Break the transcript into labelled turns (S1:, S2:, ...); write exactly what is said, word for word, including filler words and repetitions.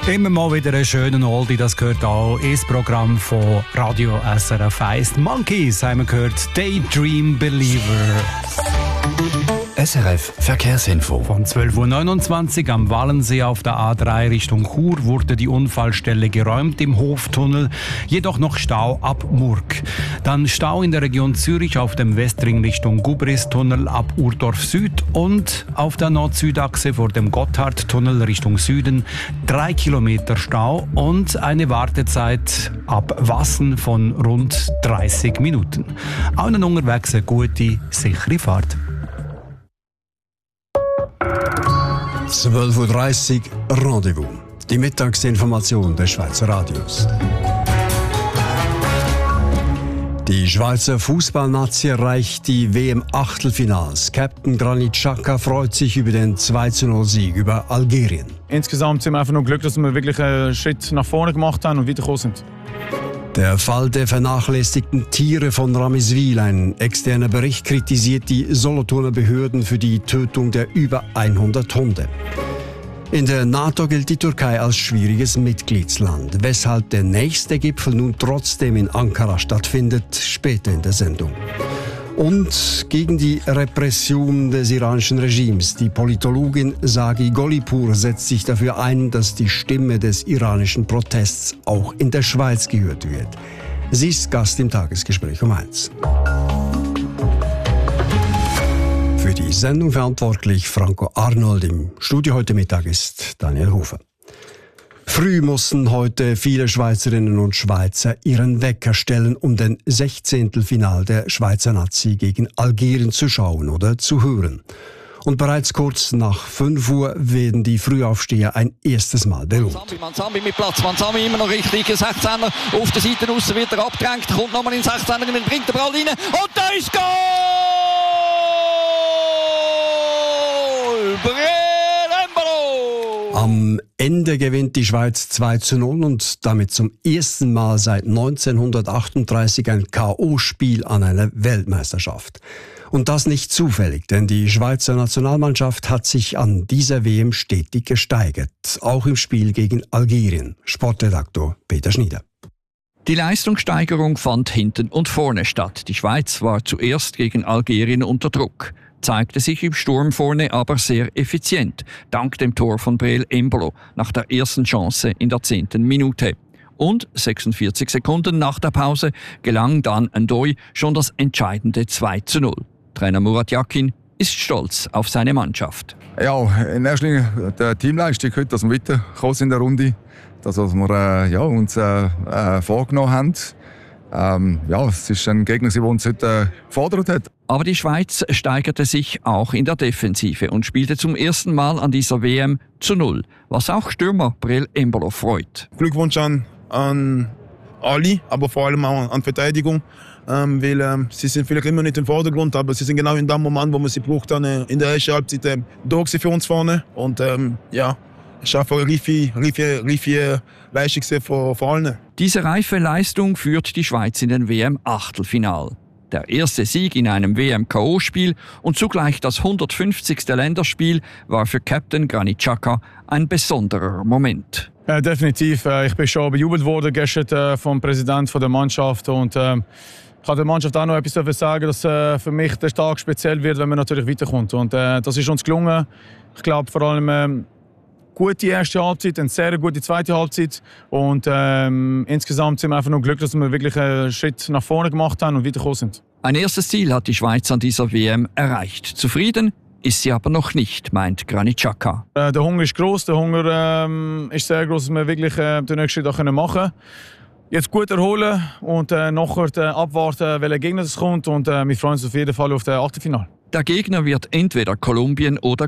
S1: Immer mal wieder einen schönen Oldie, das gehört auch ins Programm von Radio S R F eins. Monkeys haben wir gehört, Daydream Believer.
S2: S R F Verkehrsinfo.
S1: Von zwölf Uhr neunundzwanzig am Wallensee auf der A drei Richtung Chur wurde die Unfallstelle geräumt im Hoftunnel, jedoch noch Stau ab Murg. Dann Stau in der Region Zürich auf dem Westring Richtung Gubristunnel ab Urdorf Süd und auf der Nord-Süd-Achse vor dem Gotthardtunnel Richtung Süden drei Kilometer Stau und eine Wartezeit ab Wassen von rund dreißig Minuten. Allen unterwegs eine gute, sichere Fahrt.
S3: zwölf Uhr dreißig Rendezvous. Die Mittagsinformation des Schweizer Radios. Die Schweizer Fußballnazi erreicht die W M-Achtelfinals. Captain Granit Xhaka freut sich über den zwei zu null Sieg über Algerien.
S4: Insgesamt sind wir einfach nur glücklich, dass wir wirklich einen Schritt nach vorne gemacht haben und weitergekommen sind.
S3: Der Fall der vernachlässigten Tiere von Ramiswil. Ein externer Bericht kritisiert die Solothurner Behörden für die Tötung der über hundert Hunde. In der NATO gilt die Türkei als schwieriges Mitgliedsland. Weshalb der nächste Gipfel nun trotzdem in Ankara stattfindet, später in der Sendung. Und gegen die Repression des iranischen Regimes. Die Politologin Sagi Golipur setzt sich dafür ein, dass die Stimme des iranischen Protests auch in der Schweiz gehört wird. Sie ist Gast im Tagesgespräch um eins. Für die Sendung verantwortlich Franco Arnold. Im Studio heute Mittag ist Daniel Hofer. Früh mussten heute viele Schweizerinnen und Schweizer ihren Wecker stellen, um den Sechzehntelfinal der Schweizer Nazi gegen Algerien zu schauen oder zu hören. Und bereits kurz nach fünf Uhr werden die Frühaufsteher ein erstes Mal belohnt.
S5: Manzambi mit Platz, Manzambi immer noch richtig, sechzehner auf der Seite raus, wird er abgedrängt, kommt nochmal in sechzehner, bringt den Ball rein und da ist Goal!
S3: Am Ende gewinnt die Schweiz zwei zu null und damit zum ersten Mal seit neunzehnhundertachtunddreißig ein K O-Spiel an einer Weltmeisterschaft. Und das nicht zufällig, denn die Schweizer Nationalmannschaft hat sich an dieser W M stetig gesteigert, auch im Spiel gegen Algerien. Sportredaktor Peter Schnieder.
S6: Die Leistungssteigerung fand hinten und vorne statt. Die Schweiz war zuerst gegen Algerien unter Druck, zeigte sich im Sturm vorne aber sehr effizient, dank dem Tor von Breel Embolo nach der ersten Chance in der zehnten Minute. Und sechsundvierzig Sekunden nach der Pause gelang dann Ndoye schon das entscheidende zwei zu null. Trainer Murat Yakin ist stolz auf seine Mannschaft.
S7: Ja, in erster Linie die Teamleistung heute, dass wir weitergekommen sind in der Runde, das, was wir äh, ja, uns äh, äh, vorgenommen haben. Ähm, ja, es ist ein Gegner, der uns heute äh, gefordert hat.
S6: Aber die Schweiz steigerte sich auch in der Defensive und spielte zum ersten Mal an dieser W M zu null, was auch Stürmer Breel Embolo freut.
S8: Glückwunsch an, an alle, aber vor allem auch an die Verteidigung, ähm, weil ähm, sie sind vielleicht immer nicht im Vordergrund, aber sie sind genau in dem Moment, wo man sie braucht, dann, äh, in der ersten Halbzeit äh, da für uns vorne und ähm, ja, es war eine reife, reife, reife Leistung von, von allen.
S6: Diese reife Leistung führt die Schweiz in den W M-Achtelfinal. Der erste Sieg in einem W M-K O-Spiel und zugleich das hundertfünfzigste Länderspiel war für Captain Granit Xhaka ein besonderer Moment.
S4: Ja, definitiv. Ich bin schon bejubelt worden gestern vom Präsidenten der Mannschaft und äh, ich kann der Mannschaft auch noch etwas sagen, dass äh, für mich der Tag speziell wird, wenn man natürlich weiterkommt. Und äh, das ist uns gelungen. Ich glaube vor allem äh, gute erste Halbzeit, eine sehr gute zweite Halbzeit und ähm, insgesamt sind wir einfach nur glücklich, dass wir wirklich einen Schritt nach vorne gemacht haben und weitergekommen sind.
S6: Ein erstes Ziel hat die Schweiz an dieser W M erreicht. Zufrieden ist sie aber noch nicht, meint Granit Xhaka.
S4: Äh, der Hunger ist gross, der Hunger ähm, ist sehr gross, dass wir wirklich äh, den nächsten Schritt auch machen können. Jetzt gut erholen und äh, nachher äh, abwarten, welcher Gegner es kommt und äh, wir freuen uns auf jeden Fall auf das Achtelfinale.
S6: Der Gegner wird entweder Kolumbien oder